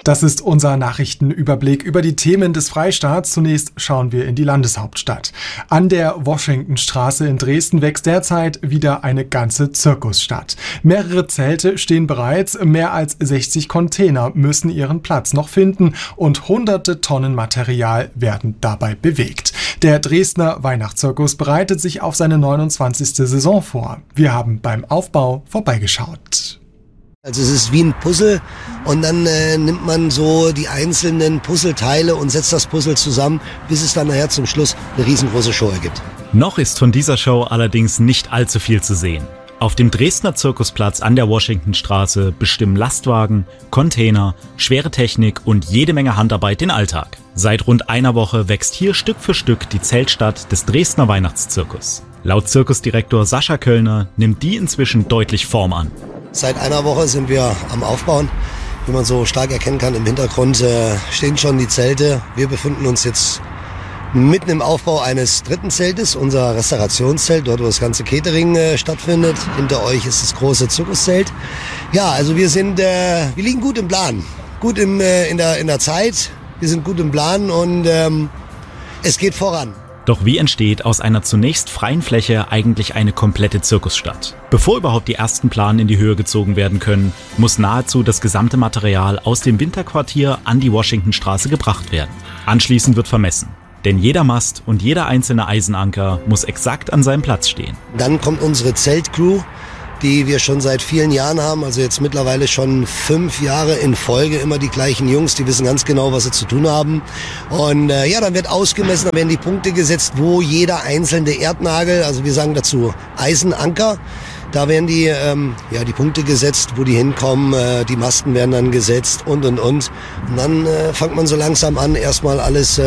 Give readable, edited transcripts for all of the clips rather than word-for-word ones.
Das ist unser Nachrichtenüberblick über die Themen des Freistaats. Zunächst schauen wir in die Landeshauptstadt. An der Washingtonstraße in Dresden wächst derzeit wieder eine ganze Zirkusstadt. Mehrere Zelte stehen bereits, mehr als 60 Container müssen ihren Platz noch finden und hunderte Tonnen Material werden dabei bewegt. Der Dresdner Weihnachtszirkus bereitet sich auf seine 29. Saison vor. Wir haben beim Aufbau vorbeigeschaut. Also es ist wie ein Puzzle und dann nimmt man so die einzelnen Puzzleteile und setzt das Puzzle zusammen, bis es dann nachher zum Schluss eine riesengroße Show ergibt. Noch ist von dieser Show allerdings nicht allzu viel zu sehen. Auf dem Dresdner Zirkusplatz an der Washingtonstraße bestimmen Lastwagen, Container, schwere Technik und jede Menge Handarbeit den Alltag. Seit rund einer Woche wächst hier Stück für Stück die Zeltstadt des Dresdner Weihnachtszirkus. Laut Zirkusdirektor Sascha Köllner nimmt die inzwischen deutlich Form an. Seit einer Woche sind wir am Aufbauen. Wie man so stark erkennen kann, im Hintergrund stehen schon die Zelte. Wir befinden uns jetzt mitten im Aufbau eines dritten Zeltes, unser Restaurationszelt, dort wo das ganze Catering stattfindet. Hinter euch ist das große Zirkuszelt. Ja, also wir liegen gut im Plan, gut in der Zeit. Wir sind gut im Plan und es geht voran. Doch wie entsteht aus einer zunächst freien Fläche eigentlich eine komplette Zirkusstadt? Bevor überhaupt die ersten Pläne in die Höhe gezogen werden können, muss nahezu das gesamte Material aus dem Winterquartier an die Washingtonstraße gebracht werden. Anschließend wird vermessen. Denn jeder Mast und jeder einzelne Eisenanker muss exakt an seinem Platz stehen. Dann kommt unsere Zeltcrew, die wir schon seit vielen Jahren haben, also jetzt mittlerweile schon 5 Jahre in Folge, immer die gleichen Jungs, die wissen ganz genau, was sie zu tun haben. Und dann wird ausgemessen, dann werden die Punkte gesetzt, wo jeder einzelne Erdnagel, also wir sagen dazu Eisenanker, da werden die Punkte gesetzt, wo die hinkommen, die Masten werden dann gesetzt und. Und dann fängt man so langsam an, erstmal alles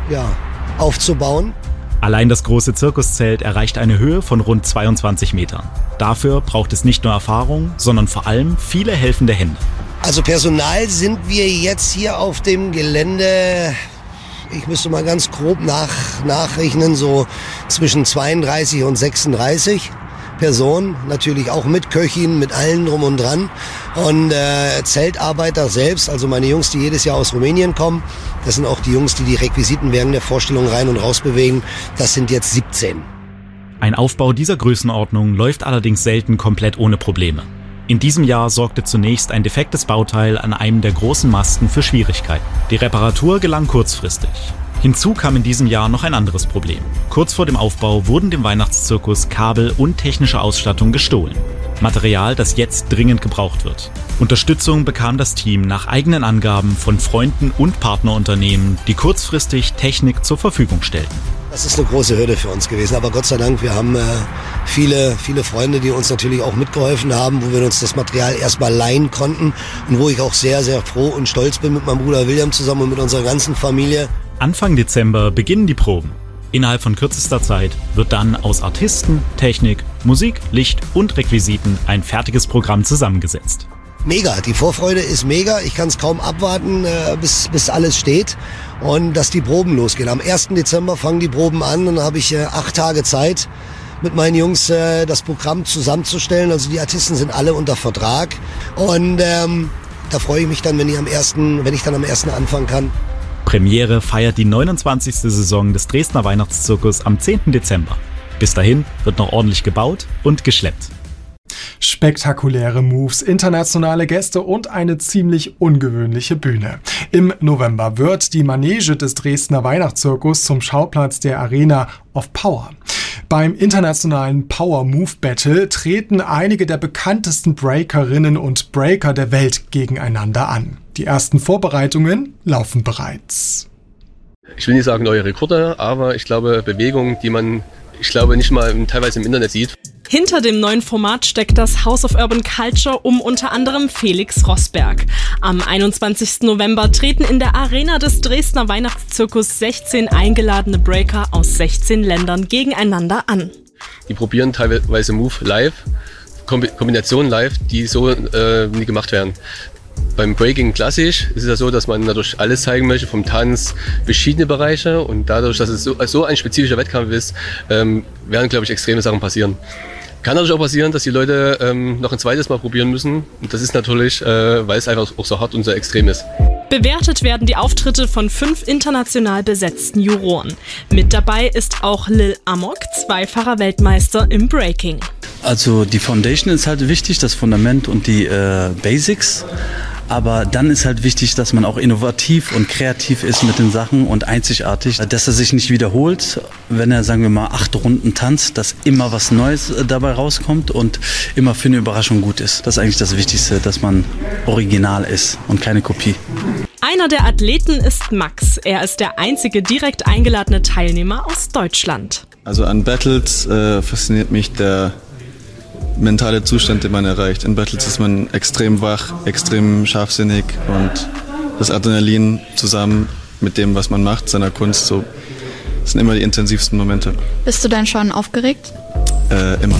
aufzubauen. Allein das große Zirkuszelt erreicht eine Höhe von rund 22 Metern. Dafür braucht es nicht nur Erfahrung, sondern vor allem viele helfende Hände. Also Personal sind wir jetzt hier auf dem Gelände, ich müsste mal ganz grob nachrechnen, so zwischen 32 und 36 Personen, natürlich auch mit Köchin, mit allen drum und dran. Und Zeltarbeiter selbst, also meine Jungs, die jedes Jahr aus Rumänien kommen, das sind auch die Jungs, die die Requisiten während der Vorstellung rein und raus bewegen, das sind jetzt 17. Ein Aufbau dieser Größenordnung läuft allerdings selten komplett ohne Probleme. In diesem Jahr sorgte zunächst ein defektes Bauteil an einem der großen Masten für Schwierigkeiten. Die Reparatur gelang kurzfristig. Hinzu kam in diesem Jahr noch ein anderes Problem. Kurz vor dem Aufbau wurden dem Weihnachtszirkus Kabel und technische Ausstattung gestohlen. Material, das jetzt dringend gebraucht wird. Unterstützung bekam das Team nach eigenen Angaben von Freunden und Partnerunternehmen, die kurzfristig Technik zur Verfügung stellten. Das ist eine große Hürde für uns gewesen, aber Gott sei Dank, wir haben viele Freunde, die uns natürlich auch mitgeholfen haben, wo wir uns das Material erstmal leihen konnten und wo ich auch sehr, sehr froh und stolz bin mit meinem Bruder William zusammen und mit unserer ganzen Familie. Anfang Dezember beginnen die Proben. Innerhalb von kürzester Zeit wird dann aus Artisten, Technik, Musik, Licht und Requisiten ein fertiges Programm zusammengesetzt. Mega, die Vorfreude ist mega. Ich kann es kaum abwarten, bis alles steht und dass die Proben losgehen. Am 1. Dezember fangen die Proben an und dann habe ich 8 Tage Zeit, mit meinen Jungs das Programm zusammenzustellen. Also die Artisten sind alle unter Vertrag und da freue ich mich dann, wenn ich dann am 1. anfangen kann. Premiere feiert die 29. Saison des Dresdner Weihnachtszirkus am 10. Dezember. Bis dahin wird noch ordentlich gebaut und geschleppt. Spektakuläre Moves, internationale Gäste und eine ziemlich ungewöhnliche Bühne. Im November wird die Manege des Dresdner Weihnachtszirkus zum Schauplatz der Arena of Power. Beim internationalen Power Move Battle treten einige der bekanntesten Breakerinnen und Breaker der Welt gegeneinander an. Die ersten Vorbereitungen laufen bereits. Ich will nicht sagen neue Rekorde, aber ich glaube Bewegungen, die man, nicht mal teilweise im Internet sieht. Hinter dem neuen Format steckt das House of Urban Culture um unter anderem Felix Rosberg. Am 21. November treten in der Arena des Dresdner Weihnachtszirkus 16 eingeladene Breaker aus 16 Ländern gegeneinander an. Die probieren teilweise Move live, Kombinationen live, die so nie gemacht werden. Beim Breaking klassisch ist es ja so, dass man dadurch alles zeigen möchte, vom Tanz verschiedene Bereiche, und dadurch, dass es so ein spezifischer Wettkampf ist, werden, glaube ich, extreme Sachen passieren. Kann natürlich auch passieren, dass die Leute noch ein zweites Mal probieren müssen, und das ist natürlich, weil es einfach auch so hart und so extrem ist. Bewertet werden die Auftritte von 5 international besetzten Juroren. Mit dabei ist auch Lil Amok, zweifacher Weltmeister im Breaking. Also die Foundation ist halt wichtig, das Fundament und die Basics. Aber dann ist halt wichtig, dass man auch innovativ und kreativ ist mit den Sachen und einzigartig, dass er sich nicht wiederholt, wenn er, sagen wir mal, 8 Runden tanzt, dass immer was Neues dabei rauskommt und immer für eine Überraschung gut ist. Das ist eigentlich das Wichtigste, dass man original ist und keine Kopie. Einer der Athleten ist Max. Er ist der einzige direkt eingeladene Teilnehmer aus Deutschland. Also an Battles fasziniert mich der mentale Zustand, den man erreicht. In Battles ist man extrem wach, extrem scharfsinnig und das Adrenalin zusammen mit dem, was man macht, seiner Kunst, so das sind immer die intensivsten Momente. Bist du denn schon aufgeregt? Immer.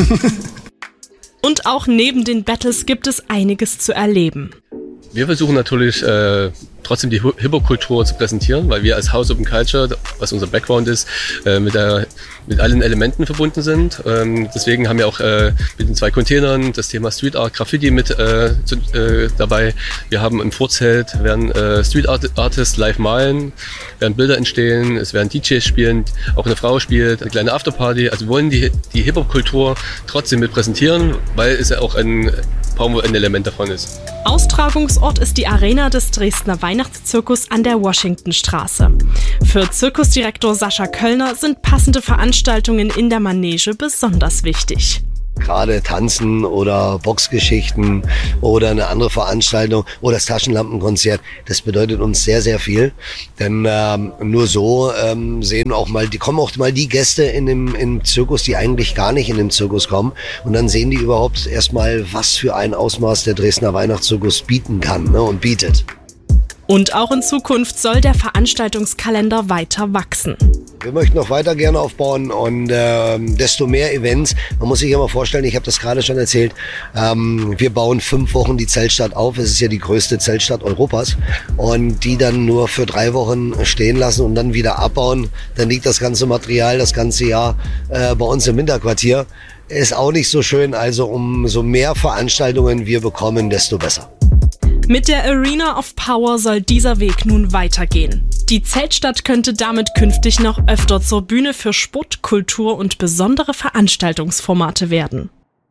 Und auch neben den Battles gibt es einiges zu erleben. Wir versuchen natürlich trotzdem die Hip-Hop-Kultur zu präsentieren, weil wir als House Open Culture, was unser Background ist, mit allen Elementen verbunden sind. Deswegen haben wir auch mit den 2 Containern das Thema Street Art, Graffiti mit dabei. Wir haben im Vorzelt, werden Street Artists live malen, werden Bilder entstehen, es werden DJs spielen, auch eine Frau spielt, eine kleine Afterparty. Also wir wollen die Hip-Hop-Kultur trotzdem mit präsentieren, weil es ja auch ein Element davon ist. Austragungsort ist die Arena des Dresdner Weihnachtszirkus an der Washingtonstraße. Für Zirkusdirektor Sascha Köllner sind passende Veranstaltungen in der Manege besonders wichtig. Gerade Tanzen oder Boxgeschichten oder eine andere Veranstaltung oder das Taschenlampenkonzert, das bedeutet uns sehr, sehr viel. Denn nur so kommen auch mal die Gäste im Zirkus, die eigentlich gar nicht in den Zirkus kommen. Und dann sehen die überhaupt erstmal, was für ein Ausmaß der Dresdner Weihnachtszirkus bieten kann, ne, und bietet. Und auch in Zukunft soll der Veranstaltungskalender weiter wachsen. Wir möchten noch weiter gerne aufbauen und desto mehr Events. Man muss sich ja mal vorstellen, ich habe das gerade schon erzählt, wir bauen 5 Wochen die Zeltstadt auf. Es ist ja die größte Zeltstadt Europas. Und die dann nur für 3 Wochen stehen lassen und dann wieder abbauen. Dann liegt das ganze Material das ganze Jahr bei uns im Winterquartier. Ist auch nicht so schön. Also umso mehr Veranstaltungen wir bekommen, desto besser. Mit der Arena of Power soll dieser Weg nun weitergehen. Die Zeltstadt könnte damit künftig noch öfter zur Bühne für Sport, Kultur und besondere Veranstaltungsformate werden.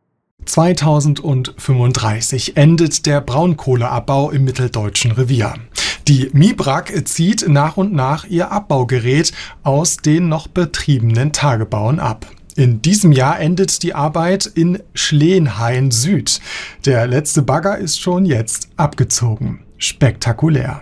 2035 endet der Braunkohleabbau im Mitteldeutschen Revier. Die MIBRAG zieht nach und nach ihr Abbaugerät aus den noch betriebenen Tagebauen ab. In diesem Jahr endet die Arbeit in Schleenhain Süd. Der letzte Bagger ist schon jetzt abgezogen. Spektakulär.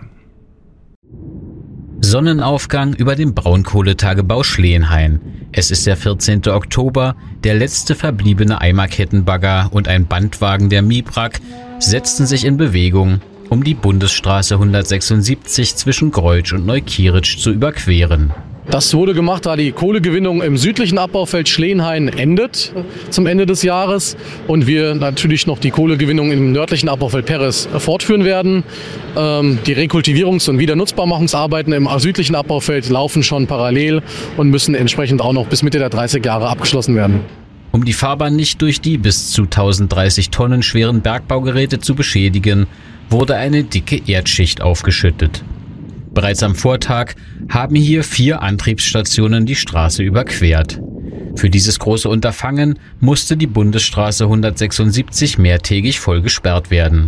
Sonnenaufgang über dem Braunkohletagebau Schleenhain. Es ist der 14. Oktober, der letzte verbliebene Eimerkettenbagger und ein Bandwagen der MIBRAG setzten sich in Bewegung, um die Bundesstraße 176 zwischen Greutsch und Neukieritsch zu überqueren. Das wurde gemacht, da die Kohlegewinnung im südlichen Abbaufeld Schleenhain endet zum Ende des Jahres und wir natürlich noch die Kohlegewinnung im nördlichen Abbaufeld Perres fortführen werden. Die Rekultivierungs- und Wiedernutzbarmachungsarbeiten im südlichen Abbaufeld laufen schon parallel und müssen entsprechend auch noch bis Mitte der 30 Jahre abgeschlossen werden. Um die Fahrbahn nicht durch die bis zu 1030 Tonnen schweren Bergbaugeräte zu beschädigen, wurde eine dicke Erdschicht aufgeschüttet. Bereits am Vortag haben hier 4 Antriebsstationen die Straße überquert. Für dieses große Unterfangen musste die Bundesstraße 176 mehrtägig voll gesperrt werden.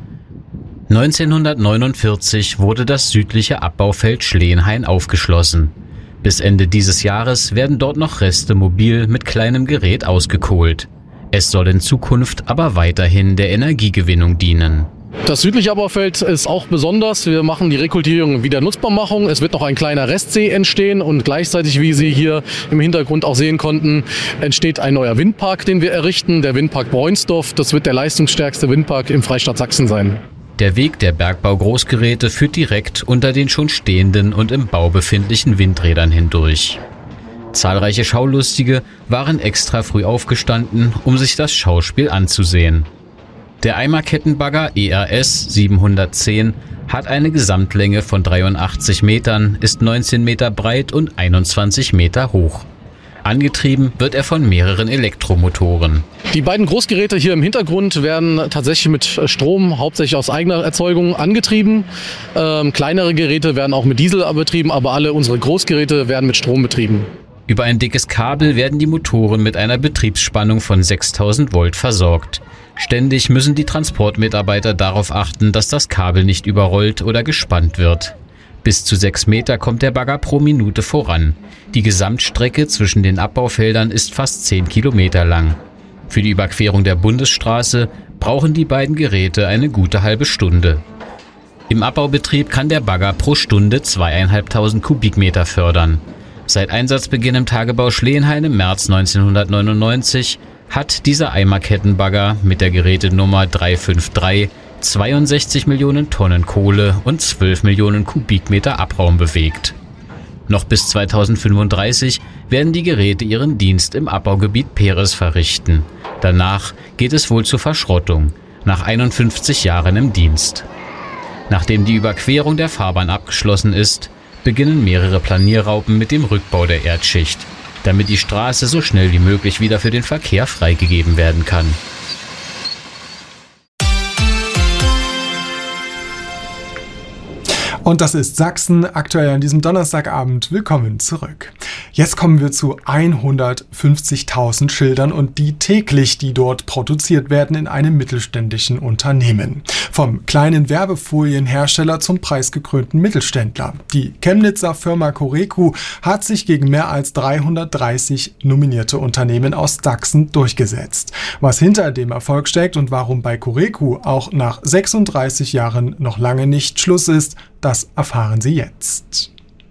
1949 wurde das südliche Abbaufeld Schleenhain aufgeschlossen. Bis Ende dieses Jahres werden dort noch Reste mobil mit kleinem Gerät ausgekohlt. Es soll in Zukunft aber weiterhin der Energiegewinnung dienen. Das südliche Abbaufeld ist auch besonders. Wir machen die Rekultivierung und Wiedernutzbarmachung. Es wird noch ein kleiner Restsee entstehen und gleichzeitig, wie Sie hier im Hintergrund auch sehen konnten, entsteht ein neuer Windpark, den wir errichten, der Windpark Breunsdorf. Das wird der leistungsstärkste Windpark im Freistaat Sachsen sein. Der Weg der Bergbau-Großgeräte führt direkt unter den schon stehenden und im Bau befindlichen Windrädern hindurch. Zahlreiche Schaulustige waren extra früh aufgestanden, um sich das Schauspiel anzusehen. Der Eimerkettenbagger ERS 710 hat eine Gesamtlänge von 83 Metern, ist 19 Meter breit und 21 Meter hoch. Angetrieben wird er von mehreren Elektromotoren. Die beiden Großgeräte hier im Hintergrund werden tatsächlich mit Strom, hauptsächlich aus eigener Erzeugung, angetrieben. Kleinere Geräte werden auch mit Diesel betrieben, aber alle unsere Großgeräte werden mit Strom betrieben. Über ein dickes Kabel werden die Motoren mit einer Betriebsspannung von 6000 Volt versorgt. Ständig müssen die Transportmitarbeiter darauf achten, dass das Kabel nicht überrollt oder gespannt wird. Bis zu 6 Meter kommt der Bagger pro Minute voran. Die Gesamtstrecke zwischen den Abbaufeldern ist fast 10 Kilometer lang. Für die Überquerung der Bundesstraße brauchen die beiden Geräte eine gute halbe Stunde. Im Abbaubetrieb kann der Bagger pro Stunde 2.500 Kubikmeter fördern. Seit Einsatzbeginn im Tagebau Schleenhain im März 1999 hat dieser Eimerkettenbagger mit der Gerätenummer 353 62 Millionen Tonnen Kohle und 12 Millionen Kubikmeter Abraum bewegt. Noch bis 2035 werden die Geräte ihren Dienst im Abbaugebiet Peres verrichten. Danach geht es wohl zur Verschrottung, nach 51 Jahren im Dienst. Nachdem die Überquerung der Fahrbahn abgeschlossen ist, beginnen mehrere Planierraupen mit dem Rückbau der Erdschicht, damit die Straße so schnell wie möglich wieder für den Verkehr freigegeben werden kann. Und das ist Sachsen, aktuell an diesem Donnerstagabend. Willkommen zurück. Jetzt kommen wir zu 150.000 Schildern und die täglich, die dort produziert werden in einem mittelständischen Unternehmen. Vom kleinen Werbefolienhersteller zum preisgekrönten Mittelständler. Die Chemnitzer Firma Coreco hat sich gegen mehr als 330 nominierte Unternehmen aus Sachsen durchgesetzt. Was hinter dem Erfolg steckt und warum bei Coreco auch nach 36 Jahren noch lange nicht Schluss ist, das erfahren Sie jetzt.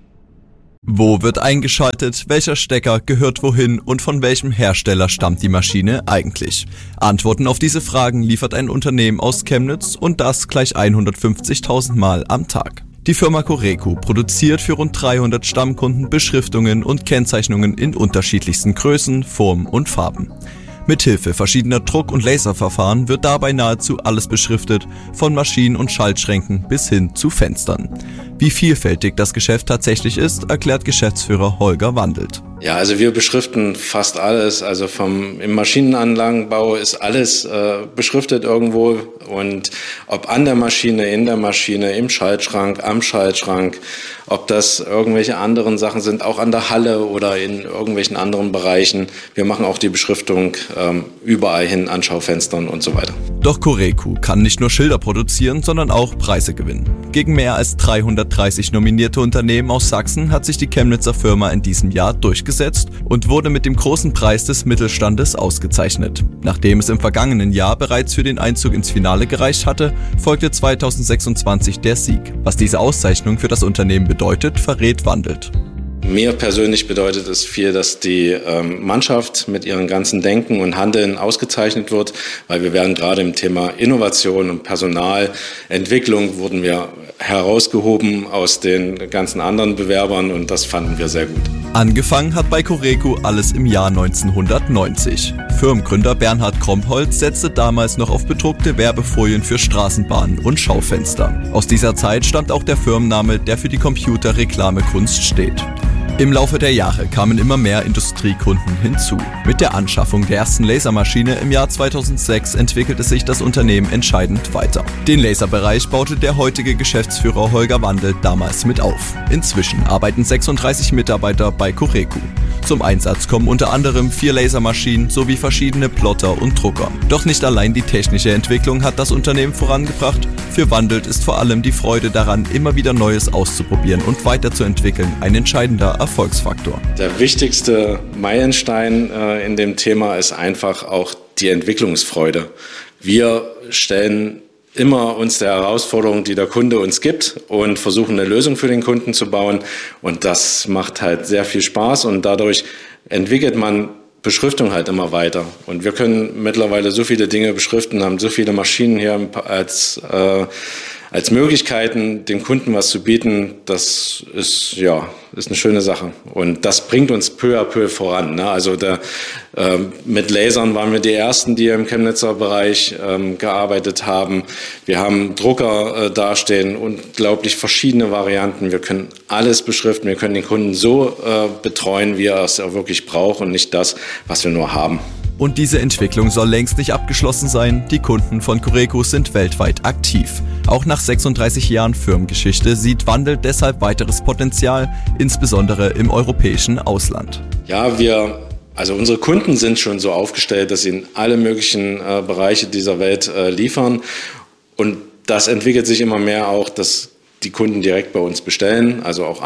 Wo wird eingeschaltet, welcher Stecker gehört wohin und von welchem Hersteller stammt die Maschine eigentlich? Antworten auf diese Fragen liefert ein Unternehmen aus Chemnitz und das gleich 150.000 Mal am Tag. Die Firma Coreco produziert für rund 300 Stammkunden Beschriftungen und Kennzeichnungen in unterschiedlichsten Größen, Formen und Farben. Mithilfe verschiedener Druck- und Laserverfahren wird dabei nahezu alles beschriftet, von Maschinen und Schaltschränken bis hin zu Fenstern. Wie vielfältig das Geschäft tatsächlich ist, erklärt Geschäftsführer Holger Wandelt. Ja, also wir beschriften fast alles. Also im Maschinenanlagenbau ist alles beschriftet irgendwo. Und ob an der Maschine, in der Maschine, im Schaltschrank, am Schaltschrank, ob das irgendwelche anderen Sachen sind, auch an der Halle oder in irgendwelchen anderen Bereichen. Wir machen auch die Beschriftung überall hin an Schaufenstern und so weiter. Doch Coreco kann nicht nur Schilder produzieren, sondern auch Preise gewinnen. Gegen mehr als 330 nominierte Unternehmen aus Sachsen hat sich die Chemnitzer Firma in diesem Jahr durchgesetzt und wurde mit dem großen Preis des Mittelstandes ausgezeichnet. Nachdem es im vergangenen Jahr bereits für den Einzug ins Finale gereicht hatte, folgte 2026 der Sieg. Was diese Auszeichnung für das Unternehmen bedeutet, verrät Wandelt. Mir persönlich bedeutet es viel, dass die Mannschaft mit ihrem ganzen Denken und Handeln ausgezeichnet wird, weil wir werden gerade im Thema Innovation und Personalentwicklung wurden wir herausgehoben aus den ganzen anderen Bewerbern und das fanden wir sehr gut. Angefangen hat bei Coreco alles im Jahr 1990. Firmengründer Bernhard Krompholz setzte damals noch auf bedruckte Werbefolien für Straßenbahnen und Schaufenster. Aus dieser Zeit stammt auch der Firmenname, der für die Computerreklamekunst steht. Im Laufe der Jahre kamen immer mehr Industriekunden hinzu. Mit der Anschaffung der ersten Lasermaschine im Jahr 2006 entwickelte sich das Unternehmen entscheidend weiter. Den Laserbereich baute der heutige Geschäftsführer Holger Wandelt damals mit auf. Inzwischen arbeiten 36 Mitarbeiter bei Coreco. Zum Einsatz kommen unter anderem 4 Lasermaschinen sowie verschiedene Plotter und Drucker. Doch nicht allein die technische Entwicklung hat das Unternehmen vorangebracht. Für Wandelt ist vor allem die Freude daran, immer wieder Neues auszuprobieren und weiterzuentwickeln, ein entscheidender Erfolgsfaktor. Der wichtigste Meilenstein in dem Thema ist einfach auch die Entwicklungsfreude. Wir stellen immer uns der Herausforderung, die der Kunde uns gibt und versuchen eine Lösung für den Kunden zu bauen und das macht halt sehr viel Spaß und dadurch entwickelt man Beschriftung halt immer weiter und wir können mittlerweile so viele Dinge beschriften, haben so viele Maschinen hier als Möglichkeiten, den Kunden was zu bieten, das ist eine schöne Sache. Und das bringt uns peu à peu voran. Ne? Also mit Lasern waren wir die Ersten, die im Chemnitzer Bereich gearbeitet haben. Wir haben Drucker dastehen, unglaublich verschiedene Varianten. Wir können alles beschriften, wir können den Kunden so betreuen, wie er es auch wirklich braucht und nicht das, was wir nur haben. Und diese Entwicklung soll längst nicht abgeschlossen sein. Die Kunden von Coreco sind weltweit aktiv. Auch nach 36 Jahren Firmengeschichte sieht Wandel deshalb weiteres Potenzial, insbesondere im europäischen Ausland. Ja, unsere Kunden sind schon so aufgestellt, dass sie in alle möglichen Bereiche dieser Welt liefern. Und das entwickelt sich immer mehr auch, dass die Kunden direkt bei uns bestellen, also auch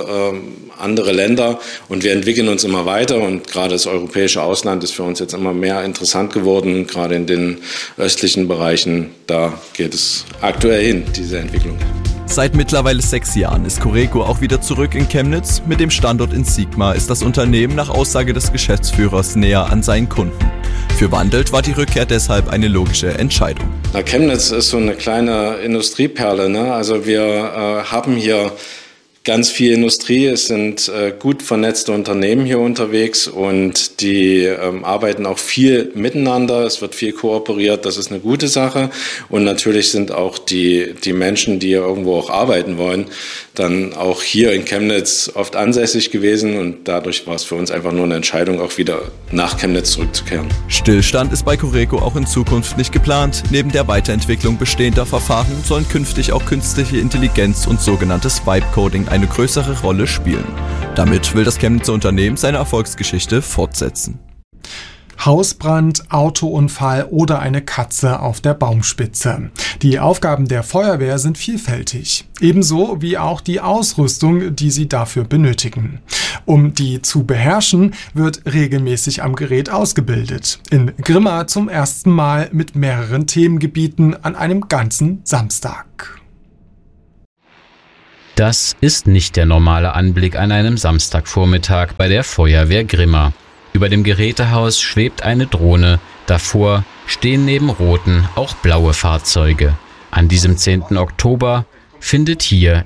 andere Länder. Und wir entwickeln uns immer weiter und gerade das europäische Ausland ist für uns jetzt immer mehr interessant geworden, gerade in den östlichen Bereichen. Da geht es aktuell hin, diese Entwicklung. Seit mittlerweile 6 Jahren ist Coreco auch wieder zurück in Chemnitz. Mit dem Standort in Sigma ist das Unternehmen nach Aussage des Geschäftsführers näher an seinen Kunden. Für Wandelt war die Rückkehr deshalb eine logische Entscheidung. Chemnitz ist so eine kleine Industrieperle, ne? Also wir haben hier ganz viel Industrie, es sind gut vernetzte Unternehmen hier unterwegs und die arbeiten auch viel miteinander, es wird viel kooperiert, das ist eine gute Sache und natürlich sind auch die Menschen, die hier irgendwo auch arbeiten wollen, dann auch hier in Chemnitz oft ansässig gewesen und dadurch war es für uns einfach nur eine Entscheidung, auch wieder nach Chemnitz zurückzukehren. Stillstand ist bei Coreco auch in Zukunft nicht geplant. Neben der Weiterentwicklung bestehender Verfahren sollen künftig auch künstliche Intelligenz und sogenanntes Vibe-Coding eine größere Rolle spielen. Damit will das Chemnitzer Unternehmen seine Erfolgsgeschichte fortsetzen. Hausbrand, Autounfall oder eine Katze auf der Baumspitze. Die Aufgaben der Feuerwehr sind vielfältig, ebenso wie auch die Ausrüstung, die sie dafür benötigen. Um die zu beherrschen, wird regelmäßig am Gerät ausgebildet. In Grimma zum ersten Mal mit mehreren Themengebieten an einem ganzen Samstag. Das ist nicht der normale Anblick an einem Samstagvormittag bei der Feuerwehr Grimma. Über dem Gerätehaus schwebt eine Drohne, davor stehen neben roten auch blaue Fahrzeuge. An diesem 10. Oktober findet hier